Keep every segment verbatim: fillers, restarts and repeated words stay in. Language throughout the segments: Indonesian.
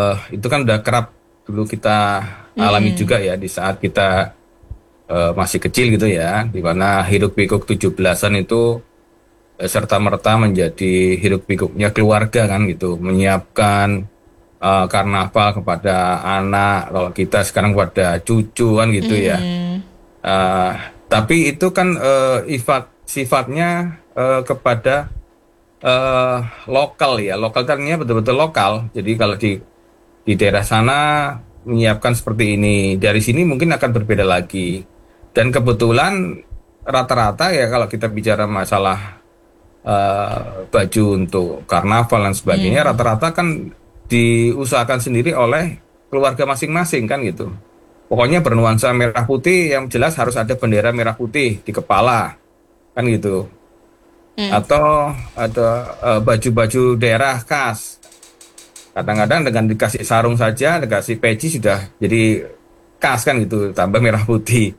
itu kan udah kerap dulu kita alami Mm-mm. juga ya di saat kita eh, masih kecil gitu ya, di mana hiruk pikuk tujuh belasan itu serta merta menjadi hiruk pikuknya keluarga kan gitu, menyiapkan eh, karnaval kepada anak, kalau kita sekarang kepada cucu kan gitu ya. Mm-mm. Eh, tapi itu kan eh, ifat sifatnya eh, kepada eh, lokal ya, lokal kan artinya betul-betul lokal. Jadi kalau di di daerah sana menyiapkan seperti ini, dari sini mungkin akan berbeda lagi. Dan kebetulan rata-rata ya kalau kita bicara masalah eh, baju untuk karnaval dan sebagainya, Mm. rata-rata kan diusahakan sendiri oleh keluarga masing-masing kan gitu. Pokoknya bernuansa merah putih, yang jelas harus ada bendera merah putih di kepala kan gitu. Mm. Atau ada eh, baju-baju daerah khas. Kadang-kadang dengan dikasih sarung saja, dikasih peci sudah jadi khas kan gitu, tambah merah putih.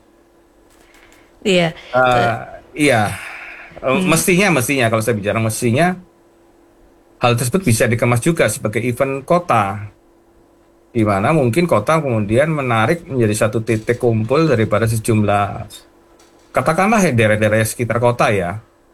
Iya. Eh, Te- iya, Eh, mm. mestinya mestinya kalau saya bicara mestinya hal tersebut bisa dikemas juga sebagai event kota, di mana mungkin kota kemudian menarik menjadi satu titik kumpul daripada sejumlah, katakanlah ya, daerah-daerah sekitar kota ya,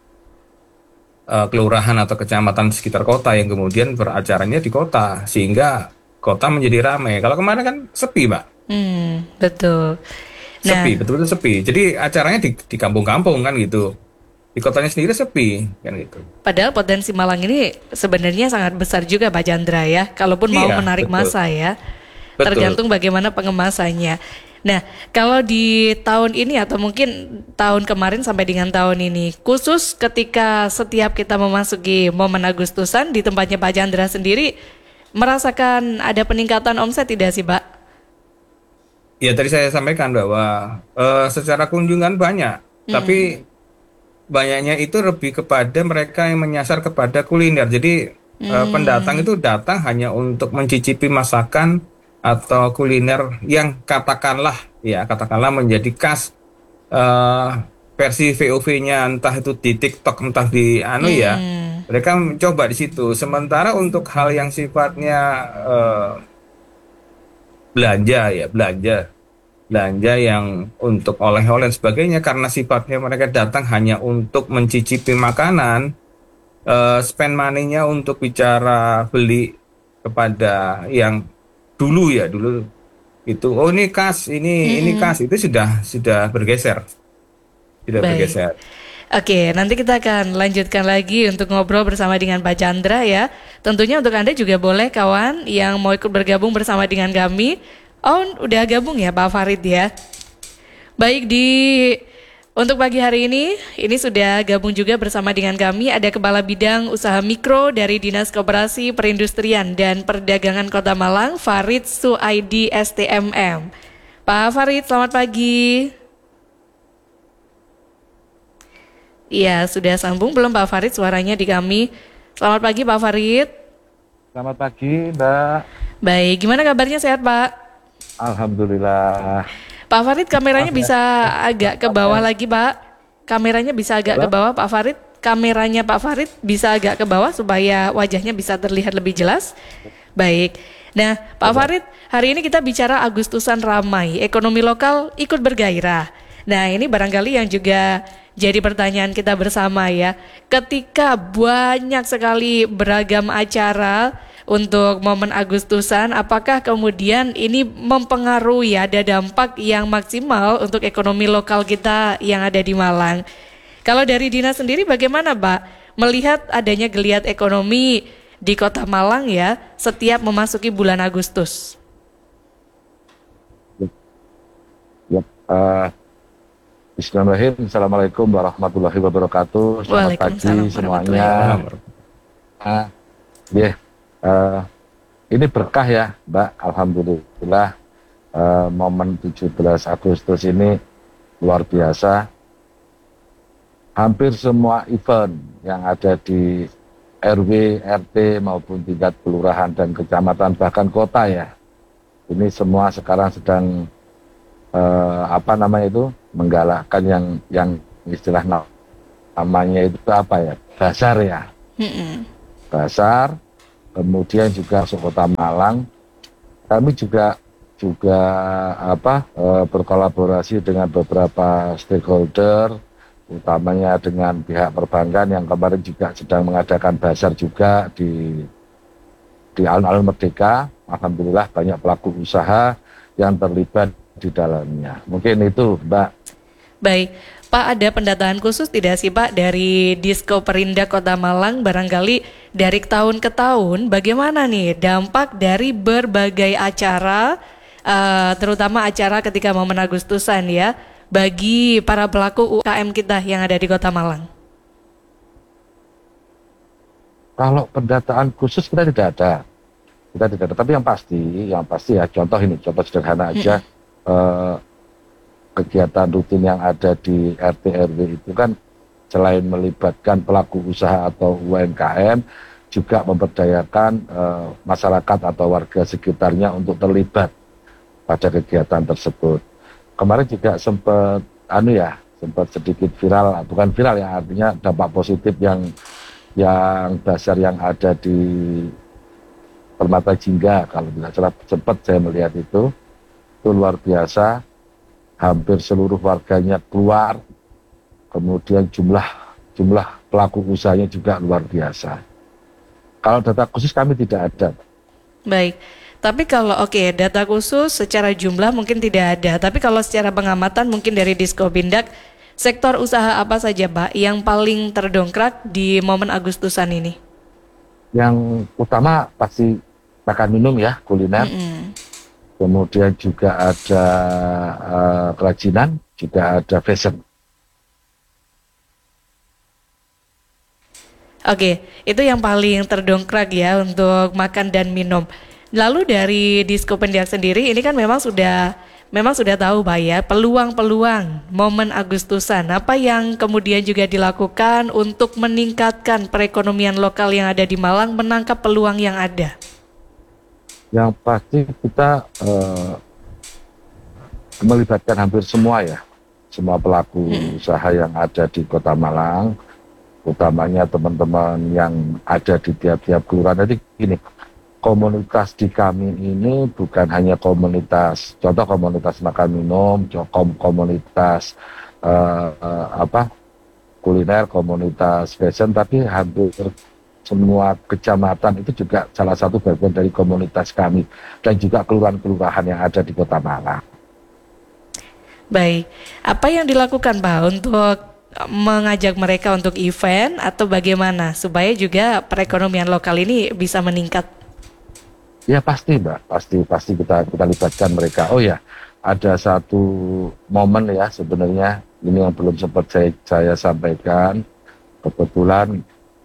eh, kelurahan atau kecamatan sekitar kota yang kemudian beracaranya di kota, sehingga kota menjadi ramai. Kalau kemarin kan sepi, Mbak. Mm. Betul. Sepi, Nah, betul-betul sepi. Jadi acaranya di, di kampung-kampung kan gitu. Di kotanya sendiri sepi kan gitu. padahal potensi Malang ini sebenarnya sangat besar juga Pak Chandra ya, kalaupun mau Iya, menarik betul. massa ya. Betul. Tergantung bagaimana pengemasannya. Nah, kalau di tahun ini atau mungkin tahun kemarin sampai dengan tahun ini, khusus ketika setiap kita memasuki momen Agustusan di tempatnya Pak Chandra sendiri, merasakan ada peningkatan omset tidak sih, Pak? Ya tadi saya sampaikan bahwa eh, secara kunjungan banyak, Mm-mm. tapi banyaknya itu lebih kepada mereka yang menyasar kepada kuliner. Jadi eh, pendatang Hmm. itu datang hanya untuk mencicipi masakan atau kuliner yang katakanlah ya katakanlah menjadi khas eh, versi V O V-nya, entah itu di TikTok entah di anu ya. Hmm. Mereka mencoba di situ. Sementara untuk hal yang sifatnya eh, belanja ya belanja belanja yang untuk oleh-oleh dan sebagainya, karena sifatnya mereka datang hanya untuk mencicipi makanan, eh, spend money-nya untuk bicara beli kepada yang dulu ya dulu itu, oh ini kas, ini ini Mm-mm. kas, itu sudah sudah bergeser, sudah Baik. bergeser. Oke, nanti kita akan lanjutkan lagi untuk ngobrol bersama dengan Pak Chandra ya. Tentunya untuk Anda juga boleh kawan yang mau ikut bergabung bersama dengan kami. Oh, udah gabung ya Pak Farid ya. Baik, di untuk pagi hari ini, ini sudah gabung juga bersama dengan kami ada Kepala Bidang Usaha Mikro dari Dinas Koperasi Perindustrian dan Perdagangan Kota Malang, Farid Suaidi S T M M. Pak Farid, selamat pagi. Iya, sudah sambung belum Pak Farid suaranya di kami? Selamat pagi Pak Farid. Selamat pagi, Mbak. Baik, gimana kabarnya, sehat Pak? Alhamdulillah. Pak Farid, kameranya Maaf ya, bisa agak ke bawah kabar. lagi Pak. Kameranya bisa agak ke Halo? bawah Pak Farid. Kameranya Pak Farid bisa agak ke bawah supaya wajahnya bisa terlihat lebih jelas. Baik. Nah, Pak Coba. Farid, hari ini kita bicara Agustusan ramai, ekonomi lokal ikut bergairah. Nah, ini barangkali yang juga jadi pertanyaan kita bersama ya. Ketika banyak sekali beragam acara untuk momen Agustusan, apakah kemudian ini mempengaruhi ada dampak yang maksimal untuk ekonomi lokal kita yang ada di Malang? Kalau dari Dinas sendiri bagaimana, Pak? Melihat adanya geliat ekonomi di Kota Malang ya, setiap memasuki bulan Agustus. Ya, eh, Bismillahirrahmanirrahim. Assalamualaikum warahmatullahi wabarakatuh. Selamat pagi Waalaikumsalam warahmatullahi semuanya. wabarakatuh. Ah, ya, eh, ini berkah ya, Mbak. Alhamdulillah, eh, momen tujuh belas Agustus ini luar biasa. Hampir semua event yang ada di R W, R T maupun tingkat kelurahan dan kecamatan bahkan kota ya. Ini semua sekarang sedang eh, apa namanya itu menggalakkan yang yang istilah na- namanya itu apa ya? Basar ya. Mm-mm. Basar, kemudian juga masuk Kota Malang kami juga juga apa eh, berkolaborasi dengan beberapa stakeholder, utamanya dengan pihak perbankan yang kemarin juga sedang mengadakan bazar juga di di Alun-Alun Merdeka. Alhamdulillah banyak pelaku usaha yang terlibat di dalamnya. Mungkin itu, Mbak. Baik, Pak, ada pendataan khusus tidak sih Pak dari Disko Perindak Kota Malang, barangkali dari tahun ke tahun bagaimana nih dampak dari berbagai acara, uh, terutama acara ketika momen Agustusan ya, bagi para pelaku U K M kita yang ada di Kota Malang? Kalau pendataan khusus kita tidak ada, kita tidak ada. Tapi yang pasti, yang pasti ya contoh ini, contoh sederhana aja. Hmm. Eh, kegiatan rutin yang ada di R T R W itu kan selain melibatkan pelaku usaha atau U M K M, juga memberdayakan eh, masyarakat atau warga sekitarnya untuk terlibat pada kegiatan tersebut. Kemarin juga sempat anu ya, sempat sedikit viral, bukan viral ya, artinya dampak positif yang yang dasar yang ada di Permata Jingga, kalau tidak salah sempat saya melihat itu, itu luar biasa. Hampir seluruh warganya keluar, kemudian jumlah jumlah pelaku usahanya juga luar biasa. Kalau data khusus kami tidak ada. Baik, tapi kalau oke okay, data khusus secara jumlah mungkin tidak ada, tapi kalau secara pengamatan mungkin dari Diskopindak, sektor usaha apa saja Pak yang paling terdongkrak di momen Agustusan ini? Yang utama pasti makan minum ya, kuliner. Mm-hmm. Kemudian juga ada uh, kerajinan, juga ada fashion. Oke, itu yang paling terdongkrak ya untuk makan dan minum. Lalu dari Diskopindak sendiri, ini kan memang sudah memang sudah tahu Pak ya, peluang-peluang momen Agustusan. Apa yang kemudian juga dilakukan untuk meningkatkan perekonomian lokal yang ada di Malang, menangkap peluang yang ada? Yang pasti kita uh, melibatkan hampir semua ya, semua pelaku hmm. usaha yang ada di Kota Malang, utamanya teman-teman yang ada di tiap-tiap kelurahan. Jadi gini, komunitas di kami ini bukan hanya komunitas, contoh komunitas makan minum, contoh komunitas uh, uh, apa kuliner, komunitas fashion, tapi hampir semua kecamatan itu juga salah satu bagian dari komunitas kami, dan juga kelurahan-kelurahan yang ada di Kota Malang. Baik, apa yang dilakukan Pak untuk mengajak mereka untuk event atau bagaimana supaya juga perekonomian lokal ini bisa meningkat? Ya pasti Mbak, pasti pasti kita kita libatkan mereka. Oh ya, ada satu momen ya sebenarnya ini yang belum sempat saya, saya sampaikan. Kebetulan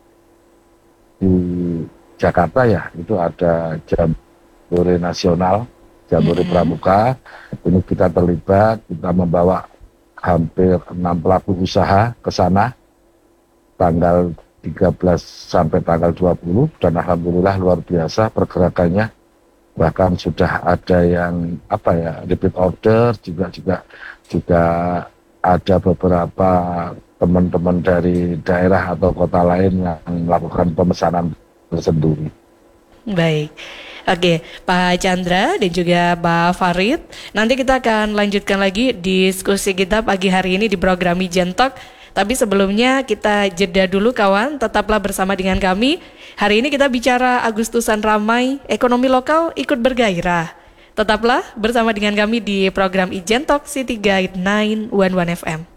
di Jakarta ya, itu ada Jambore Nasional, Jambore mm-hmm. Pramuka. Ini kita terlibat, kita membawa hampir enam pelaku usaha ke sana tanggal tiga belas sampai tanggal dua puluh, dan alhamdulillah luar biasa pergerakannya. Bahkan sudah ada yang apa ya, repeat order, juga juga juga ada beberapa teman-teman dari daerah atau kota lain yang melakukan pemesanan tersendiri. Baik, oke Pak Chandra dan juga Pak Farid, nanti kita akan lanjutkan lagi diskusi kita pagi hari ini di program Ijen Talk. Tapi sebelumnya kita jeda dulu kawan, tetaplah bersama dengan kami. Hari ini kita bicara Agustusan ramai, ekonomi lokal ikut bergairah. Tetaplah bersama dengan kami di program Ijen Talk City Guide sembilan satu satu F M.